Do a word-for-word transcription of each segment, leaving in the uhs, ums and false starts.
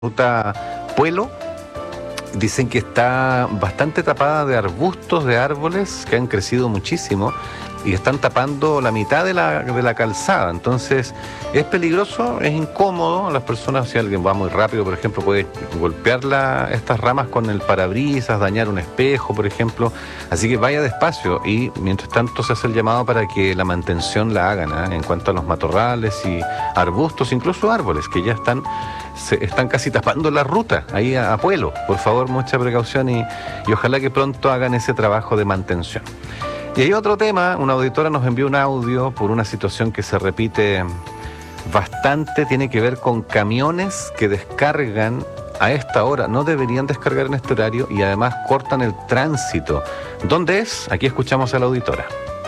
ruta Puelo, dicen que está bastante tapada de arbustos, de árboles que han crecido muchísimo y están tapando la mitad de la, de la calzada. Entonces es peligroso, es incómodo. Las personas, si alguien va muy rápido, por ejemplo, puede golpear la, estas ramas con el parabrisas, dañar un espejo, por ejemplo. Así que vaya despacio y mientras tanto se hace el llamado para que la mantención la hagan, ¿eh? En cuanto a los matorrales y arbustos, incluso árboles que ya están se están casi tapando la ruta ahí a, a Puelo. Por favor, mucha precaución y, y ojalá que pronto hagan ese trabajo de mantención. Y hay otro tema, una auditora nos envió un audio por una situación que se repite bastante, tiene que ver con camiones que descargan a esta hora, no deberían descargar en este horario y además cortan el tránsito. ¿Dónde es? Aquí escuchamos a la auditora.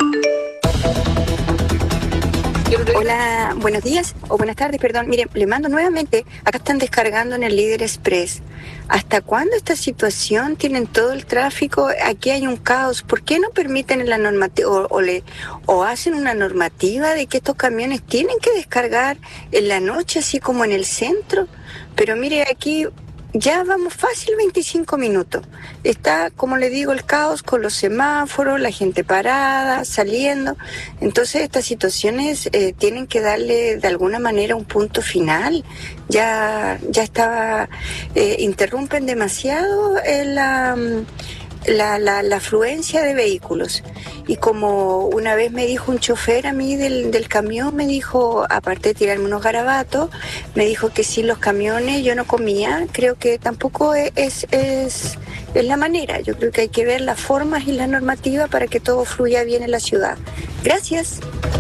Hola, buenos días o buenas tardes, perdón. Mire, le mando nuevamente, acá están descargando en el Líder Express. ¿Hasta cuándo esta situación? Tienen todo el tráfico, aquí hay un caos. ¿Por qué no permiten la normativa o, o, le, o hacen una normativa de que estos camiones tienen que descargar en la noche, así como en el centro? Pero mire, aquí ya vamos fácil veinticinco minutos. Está, como le digo, el caos con los semáforos, la gente parada, saliendo. Entonces estas situaciones eh, tienen que darle de alguna manera un punto final. Ya, ya estaba, eh, interrumpen demasiado eh, la, la, la, la afluencia de vehículos. Y como una vez me dijo un chofer a mí del, del camión, me dijo, aparte de tirarme unos garabatos, me dijo que si los camiones yo no comía, creo que tampoco es, es, es, es la manera. Yo creo que hay que ver las formas y las normativas para que todo fluya bien en la ciudad. Gracias.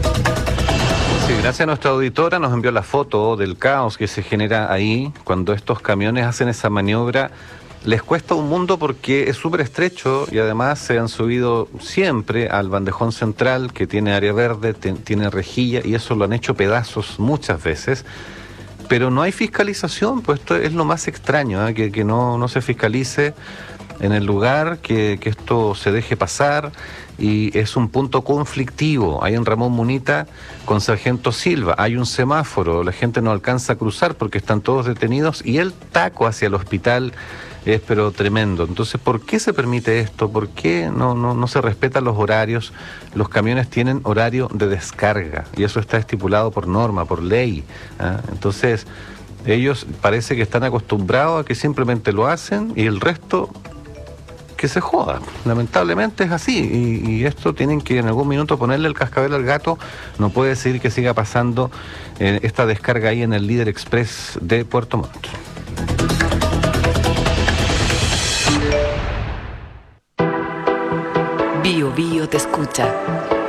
Sí, gracias a nuestra auditora, nos envió la foto del caos que se genera ahí cuando estos camiones hacen esa maniobra. Les cuesta un mundo porque es súper estrecho y además se han subido siempre al bandejón central que tiene área verde, te, tiene rejilla y eso lo han hecho pedazos muchas veces. Pero no hay fiscalización, pues esto es lo más extraño, ¿eh? que, que no, no se fiscalice en el lugar, que, que esto se deje pasar y es un punto conflictivo. Hay en Ramón Munita con Sargento Silva, hay un semáforo, la gente no alcanza a cruzar porque están todos detenidos y el taco hacia el hospital es pero tremendo. Entonces, ¿por qué se permite esto? ¿Por qué no, no, no se respetan los horarios? Los camiones tienen horario de descarga y eso está estipulado por norma, por ley, ¿eh? Entonces, ellos parece que están acostumbrados a que simplemente lo hacen y el resto que se joda. Lamentablemente es así y, y esto tienen que en algún minuto ponerle el cascabel al gato. No puede seguir que siga pasando eh, esta descarga ahí en el Líder Express de Puerto Montt. Bio Bio te escucha.